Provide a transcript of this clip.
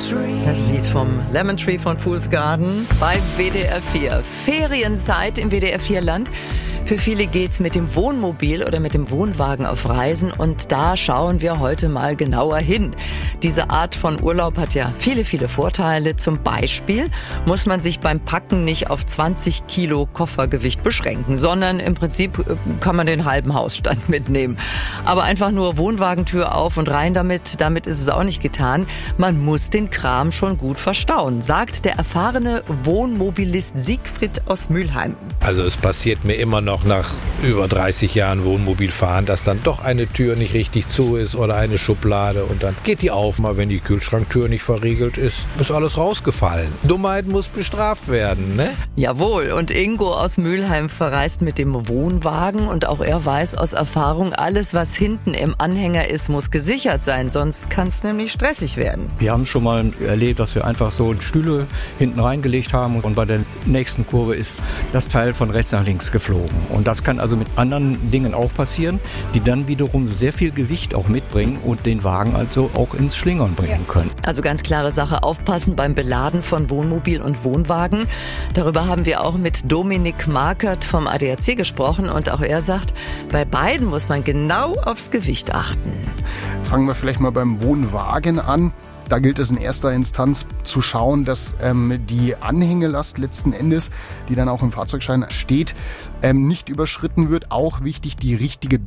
Das Lied vom Lemon Tree von Fool's Garden bei WDR 4. Ferienzeit im WDR 4 Land. Für viele geht's mit dem Wohnmobil oder mit dem Wohnwagen auf Reisen und da schauen wir heute mal genauer hin. Diese Art von Urlaub hat ja viele, viele Vorteile. Zum Beispiel muss man sich beim Packen nicht auf 20 Kilo Koffergewicht beschränken, sondern im Prinzip kann man den halben Hausstand mitnehmen. Aber einfach nur Wohnwagentür auf und rein damit ist es auch nicht getan. Man muss den Kram schon gut verstauen, sagt der erfahrene Wohnmobilist Siegfried aus Mülheim. Also es passiert mir immer noch nach über 30 Jahren Wohnmobilfahren, dass dann doch eine Tür nicht richtig zu ist oder eine Schublade und dann geht die auf. Mal wenn die Kühlschranktür nicht verriegelt ist, ist alles rausgefallen. Dummheit muss bestraft werden, ne? Jawohl, und Ingo aus Mülheim verreist mit dem Wohnwagen und auch er weiß aus Erfahrung, alles was hinten im Anhänger ist, muss gesichert sein, sonst kann es nämlich stressig werden. Wir haben schon mal erlebt, dass wir einfach so Stühle hinten reingelegt haben und bei der nächsten Kurve ist das Teil von rechts nach links geflogen. Und das kann also mit anderen Dingen auch passieren, die dann wiederum sehr viel Gewicht auch mitbringen und den Wagen also auch ins Schlingern bringen können. Also ganz klare Sache, aufpassen beim Beladen von Wohnmobil und Wohnwagen. Darüber haben wir auch mit Dominik Markert vom ADAC gesprochen und auch er sagt, bei beiden muss man genau aufs Gewicht achten. Fangen wir vielleicht mal beim Wohnwagen an. Da gilt es in erster Instanz zu schauen, dass die Anhängelast letzten Endes, die dann auch im Fahrzeugschein steht, nicht überschritten wird. Auch wichtig, die richtige